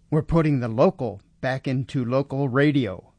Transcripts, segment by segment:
We're putting the local back into local radio.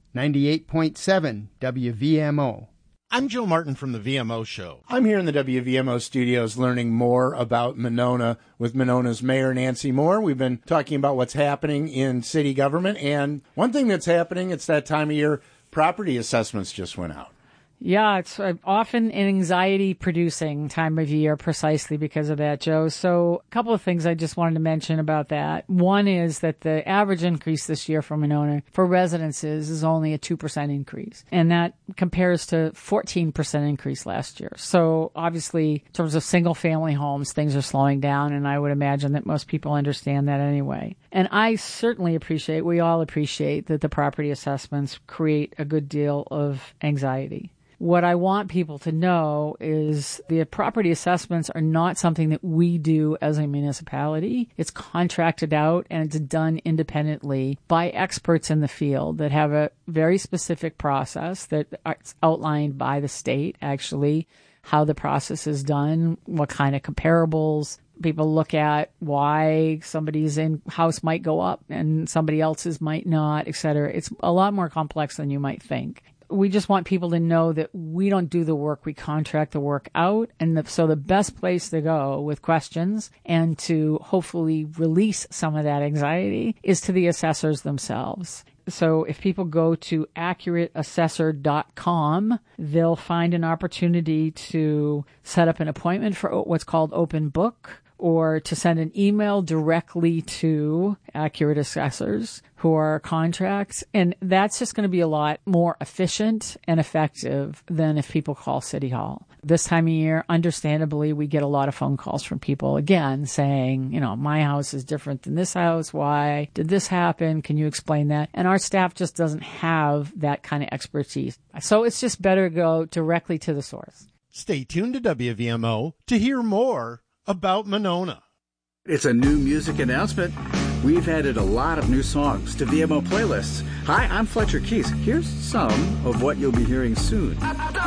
98.7 WVMO. I'm Joe Martin from the VMO Show. I'm here in the WVMO studios learning more about Monona with Monona's Mayor Nancy Moore. We've been talking about what's happening in city government, and one thing that's happening, it's that time of year, property assessments just went out. Yeah, it's often an anxiety-producing time of year precisely because of that, Joe. So a couple of things I just wanted to mention about that. One is that the average increase this year for Monona for residences is only a 2% increase. And that compares to 14% increase last year. So obviously, in terms of single-family homes, things are slowing down, and I would imagine that most people understand that anyway. And I certainly we all appreciate that the property assessments create a good deal of anxiety. What I want people to know is the property assessments are not something that we do as a municipality. It's contracted out and it's done independently by experts in the field that have a very specific process that's outlined by the state, actually, how the process is done, what kind of comparables. People look at why somebody's house might go up and somebody else's might not, et cetera. It's a lot more complex than you might think. We just want people to know that we don't do the work, we contract the work out. And so the best place to go with questions and to hopefully release some of that anxiety is to the assessors themselves. So if people go to accurateassessor.com, they'll find an opportunity to set up an appointment for what's called open book, or to send an email directly to Accurate Assessors who are contracts. And that's just going to be a lot more efficient and effective than if people call City Hall. This time of year, understandably, we get a lot of phone calls from people, again, saying, my house is different than this house. Why did this happen? Can you explain that? And our staff just doesn't have that kind of expertise. So it's just better to go directly to the source. Stay tuned to WVMO to hear more about Monona. It's a new music announcement. We've added a lot of new songs to VMO playlists. Hi, I'm Fletcher Keys. Here's some of what you'll be hearing soon.